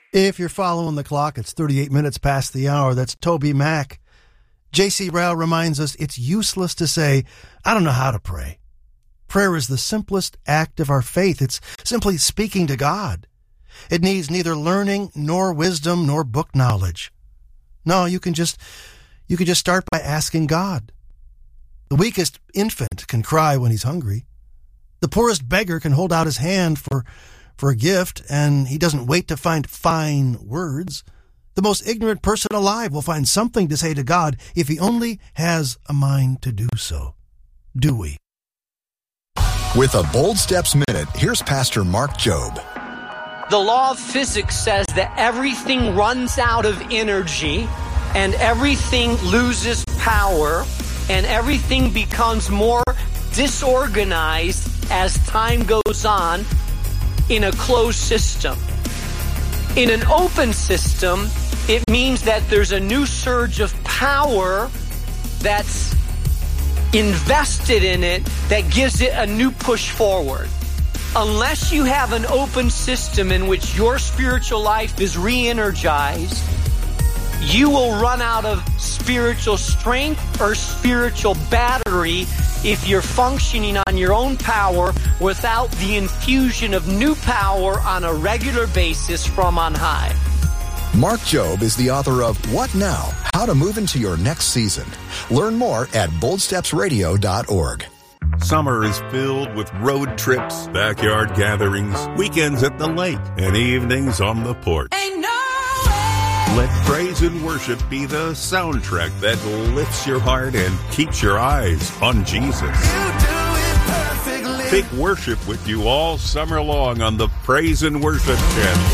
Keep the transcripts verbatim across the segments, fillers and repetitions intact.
If you're following the clock, it's thirty-eight minutes past the hour. That's Toby Mack. J C Rao reminds us it's useless to say, I don't know how to pray. Prayer is the simplest act of our faith. It's simply speaking to God. It needs neither learning nor wisdom nor book knowledge. No, you can just, you can just start by asking God. The weakest infant can cry when he's hungry. The poorest beggar can hold out his hand for for a gift, and he doesn't wait to find fine words. The most ignorant person alive will find something to say to God if he only has a mind to do so. Do we? With a Bold Steps Minute, here's Pastor Mark Jobe. The law of physics says that everything runs out of energy, and everything loses power, and everything becomes more disorganized as time goes on in a closed system. In an open system, it means that there's a new surge of power that's invested in it that gives it a new push forward. Unless you have an open system in which your spiritual life is re-energized, you will run out of spiritual strength or spiritual battery if you're functioning on your own power without the infusion of new power on a regular basis from on high. Mark Jobe is the author of What Now? How to Move into Your Next Season. Learn more at bold steps radio dot org. Summer is filled with road trips, backyard gatherings, weekends at the lake, and evenings on the porch. Ain't no way. Let praise and worship be the soundtrack that lifts your heart and keeps your eyes on Jesus. You do it perfectly. Take worship with you all summer long on the Praise and Worship channel,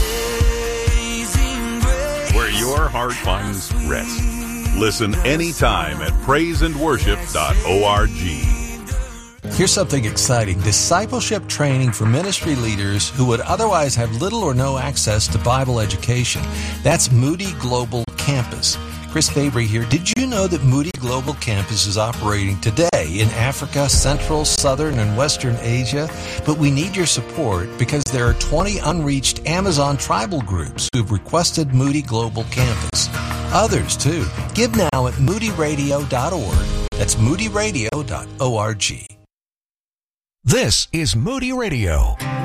where your heart finds rest. Listen anytime at praise and worship dot org. Here's something exciting. Discipleship training for ministry leaders who would otherwise have little or no access to Bible education. That's Moody Global Campus. Chris Fabry here. Did you know that Moody Global Campus is operating today in Africa, Central, Southern, and Western Asia? But we need your support because there are twenty unreached Amazon tribal groups who've requested Moody Global Campus. Others, too. Give now at moody radio dot org. That's moody radio dot org. This is Moody Radio.